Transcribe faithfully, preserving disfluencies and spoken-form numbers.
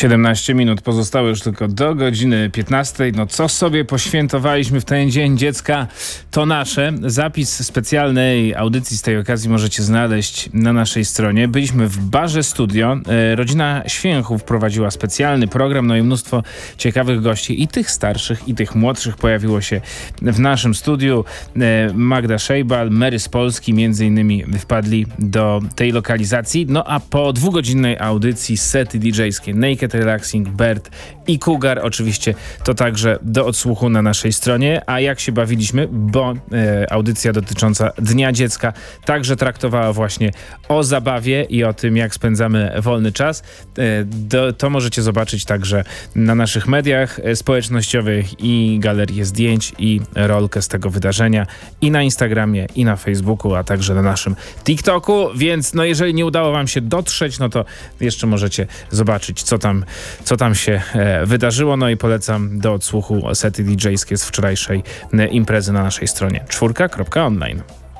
siedemnaście minut pozostało już tylko do godziny piętnastej. No co sobie poświętowaliśmy w ten Dzień Dziecka, to nasze. Zapis specjalnej audycji z tej okazji możecie znaleźć na naszej stronie. Byliśmy w Barze Studio. E, rodzina Święchów prowadziła specjalny program, no i mnóstwo ciekawych gości. I tych starszych, i tych młodszych pojawiło się w naszym studiu. E, Magda Szejbal, Mary z Polski między innymi wpadli do tej lokalizacji. No a po dwugodzinnej audycji sety didżejskie Naked Relaxing, Bird i Cougar. Oczywiście to także do odsłuchu na naszej stronie. A jak się bawiliśmy, bo e, audycja dotycząca Dnia Dziecka także traktowała właśnie o zabawie i o tym, jak spędzamy wolny czas. E, do, to możecie zobaczyć także na naszych mediach społecznościowych i galerię zdjęć i rolkę z tego wydarzenia i na Instagramie, i na Facebooku, a także na naszym TikToku. Więc no jeżeli nie udało wam się dotrzeć, no to jeszcze możecie zobaczyć, co tam, co tam się e, wydarzyło. No i polecam do odsłuchu sety didżejskie z wczorajszej e, imprezy na naszej stronie czwórka kropka online.